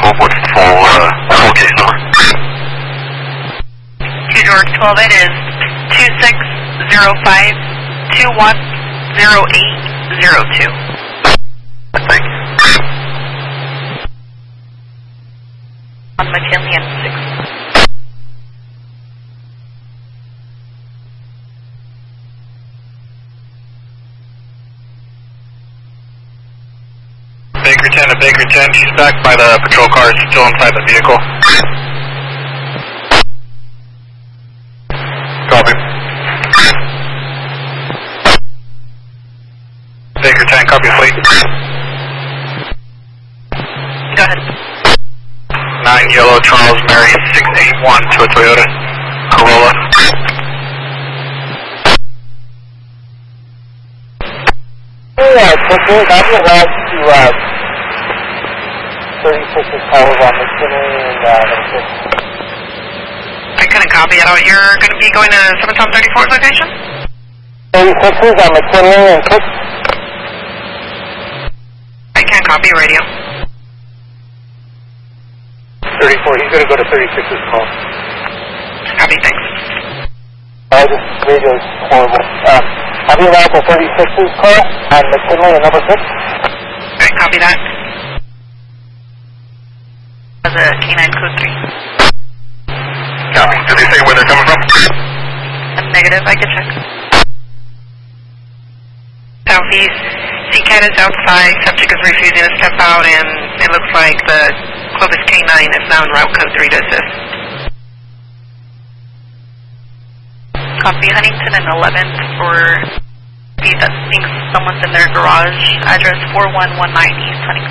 what's the full case number? 2 George 12, it is 2605210802. Thank you. On McKinley and 6. Baker 10 to Baker 10, she's back by the patrol car, still inside the vehicle. Copy. Baker 10, copy fleet. Go ahead. 9 Yellow Charles Mary 681 to a Toyota Corolla. Hey, quickly, I'm allowed to 36's calls on McKinley and I couldn't copy it out. You're going to be going to 734's location? 36's on McKinley and 6. I can't copy radio. 34, he's going to go to 36's call. Copy, thanks. This radio's horrible. I'll be allowed to 36's call on McKinley and number 6. Alright, copy that. That's a K9 code 3. Copy. Did they say where they're coming from? Negative, I can check. Southeast, CCAT is outside, subject is refusing to step out, and it looks like the closest K9 is now en route code 3 to assist. Copy Huntington and 11th for that thinks someone's in their garage. Address 4119 East Huntington.